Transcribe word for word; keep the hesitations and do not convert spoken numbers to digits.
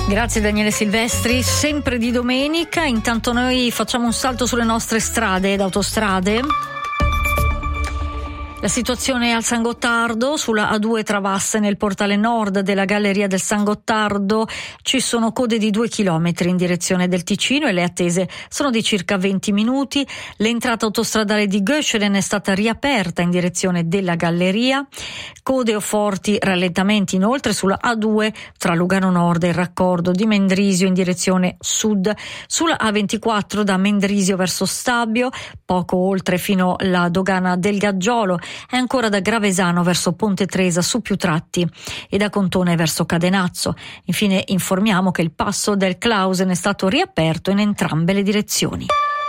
Grazie Daniele Silvestri, sempre di domenica. Intanto noi facciamo un salto sulle nostre strade ed autostrade. La situazione al San Gottardo, sulla A due Travasse nel portale nord della galleria del San Gottardo, ci sono code di due chilometri in direzione del Ticino e le attese sono di circa venti minuti. L'entrata autostradale di Göscheden è stata riaperta in direzione della galleria. Code o forti rallentamenti inoltre sulla A due tra Lugano Nord e il raccordo di Mendrisio in direzione sud. Sulla A ventiquattro da Mendrisio verso Stabio, poco oltre fino alla dogana del Gaggiolo, e ancora da Gravesano verso Ponte Tresa su più tratti e da Contone verso Cadenazzo. Infine informiamo che il passo del Clausen è stato riaperto in entrambe le direzioni.